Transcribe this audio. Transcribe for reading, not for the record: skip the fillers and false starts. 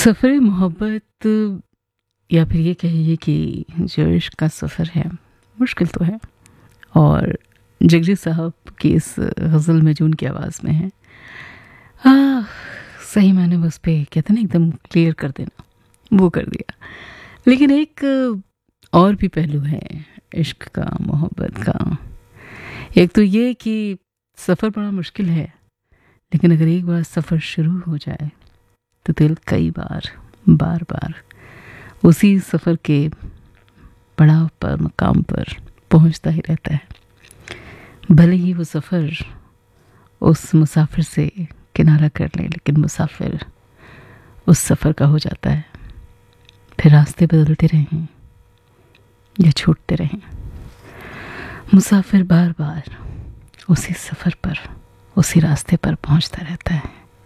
सफ़र मोहब्बत या फिर ये कहिए कि जो इश्क का सफ़र है मुश्किल तो है। और जगजीत साहब की इस गज़ल में जो उनकी आवाज़ में है, सही मैंने उस पे कहते ना एकदम क्लियर कर देना, वो कर दिया। लेकिन एक और भी पहलू है इश्क का, मोहब्बत का। एक तो ये कि सफ़र बड़ा मुश्किल है, लेकिन अगर एक बार सफ़र शुरू हो जाए तो दिल कई बार बार बार उसी सफ़र के पड़ाव पर, मकाम पर पहुंचता ही रहता है। भले ही वो सफ़र उस मुसाफिर से किनारा कर ले, लेकिन मुसाफिर उस सफ़र का हो जाता है। फिर रास्ते बदलते रहें या छूटते रहें, मुसाफिर बार बार उसी सफ़र पर, उसी रास्ते पर पहुंचता रहता है।